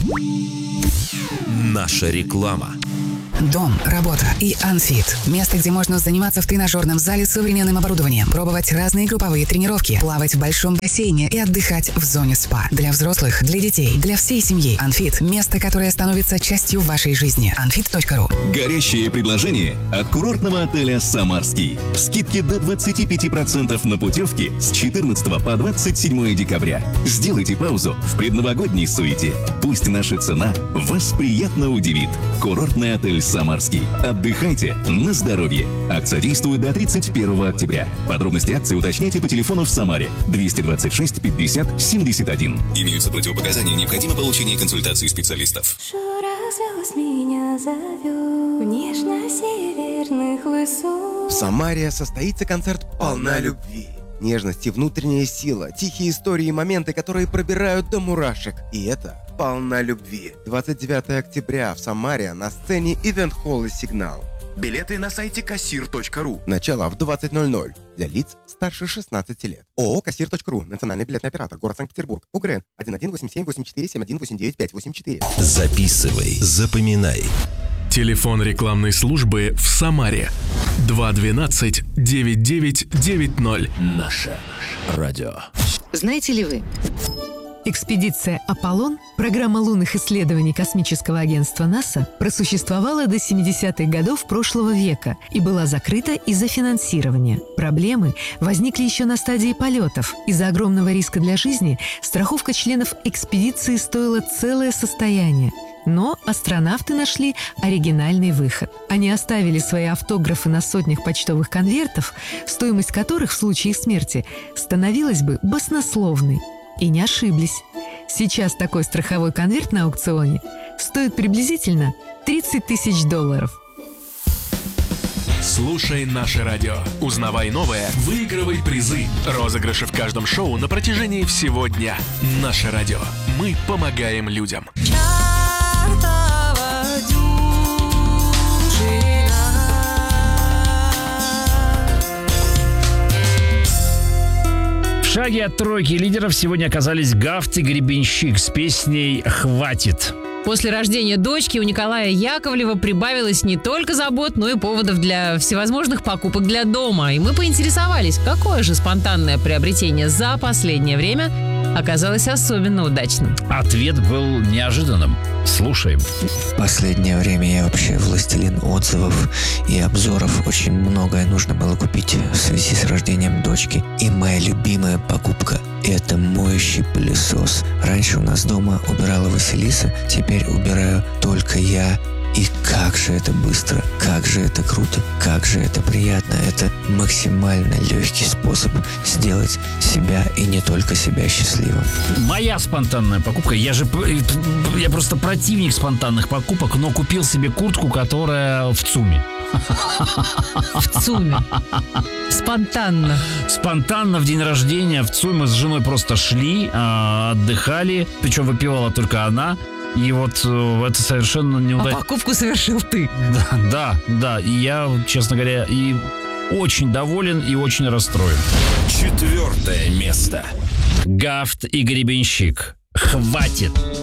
Наша реклама. Дом, работа и Анфит. Место, где можно заниматься в тренажерном зале современным оборудованием, пробовать разные групповые тренировки, плавать в большом бассейне и отдыхать в зоне спа. Для взрослых, для детей, для всей семьи. Анфит – место, которое становится частью вашей жизни. Anfit.ru. Горящее предложение от курортного отеля «Самарский». Скидки до 25% на путевки с 14 по 27 декабря. Сделайте паузу в предновогодней суете. Пусть наша цена вас приятно удивит. Курортный отель «Самарский». Отдыхайте на здоровье. Акция действует до 31 октября. Подробности акции уточняйте по телефону в Самаре 226 50 71. Имеются противопоказания, необходимо получение консультации специалистов. Развелась меня зовет нежно-северных высот. В Самаре состоится концерт «Полна любви». Нежность и внутренняя сила, тихие истории и моменты, которые пробирают до мурашек. И это «Полна любви». 29 октября в Самаре на сцене ивент-холла «Сигнал». Билеты на сайте kassir.ru. Начало в 20:00. Для лиц старше 16 лет. ООО «Kassir.ru». Национальный билетный оператор. Город Санкт-Петербург. УГРН 118784718984. Записывай, запоминай. Телефон рекламной службы в Самаре 212-9990. Наше радио. Знаете ли вы? Экспедиция «Аполлон», программа лунных исследований космического агентства НАСА, просуществовала до 70-х годов прошлого века и была закрыта из-за финансирования. Проблемы возникли еще на стадии полетов. Из-за огромного риска для жизни страховка членов экспедиции стоила целое состояние. Но астронавты нашли оригинальный выход. Они оставили свои автографы на сотнях почтовых конвертов, стоимость которых в случае их смерти становилась бы баснословной. И не ошиблись. Сейчас такой страховой конверт на аукционе стоит приблизительно $30 000. Слушай наше радио. Узнавай новое, выигрывай призы. Розыгрыши в каждом шоу на протяжении всего дня. Наше радио. Мы помогаем людям. В шаге от тройки лидеров сегодня оказались Гафт и Гребенщик с песней «Хватит». После рождения дочки у Николая Яковлева прибавилось не только забот, но и поводов для всевозможных покупок для дома. И мы поинтересовались, какое же спонтанное приобретение за последнее время оказалось особенно удачным. Ответ был неожиданным. Слушаем. В последнее время я вообще властелин отзывов и обзоров. Очень многое нужно было купить в связи с рождением дочки. И моя любимая покупка – это моющий пылесос. Раньше у нас дома убирала Василиса, теперь убираю только я. И как же это быстро, как же это круто, как же это приятно. Это максимально легкий способ сделать себя и не только себя счастливым. Моя спонтанная покупка, я просто противник спонтанных покупок, но купил себе куртку, которая в ЦУМе. В ЦУМе. Спонтанно. Спонтанно в день рождения в ЦУМе с женой просто шли, отдыхали, причем выпивала только она. И вот это совершенно неудачно. А покупку совершил ты. Да. И я, честно говоря, и очень доволен, и очень расстроен. 4-е место. Гафт и Гребенщик. «Хватит».